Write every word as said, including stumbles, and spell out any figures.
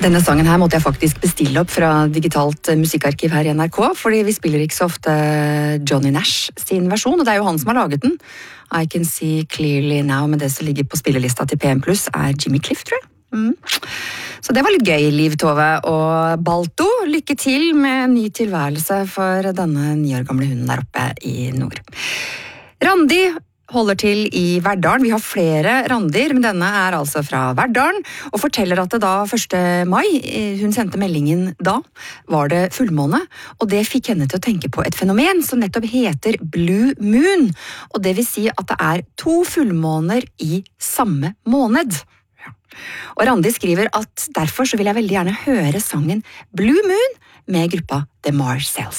Denne sangen her måtte jeg faktisk bestille opp fra digitalt musikkarkiv her i N R K, fordi vi spiller ikke så ofte Johnny Nash sin versjon, og det er jo han som har laget den. I Can See Clearly Now, men det som ligger på spillelista til P M Plus er Jimmy Cliff, tror jeg. Mm. Så det var litt gøy, Liv Tove og Balto. Lykke til med ny tilværelse for denne ni år gamle hunden der oppe i nord. Randi holder til i Verdalen. Vi har flere Randir, men denne er altså fra Verdalen, og forteller at det da første mai, hun sendte meldingen da, var det fullmåne, og det fikk henne til å tenke på et fenomen som nettopp heter Blue Moon, og det vil si at det er to fullmåner i samme måned. Og Randi skriver at derfor så vil jeg veldig gjerne høre sangen Blue Moon med gruppa The Marcells.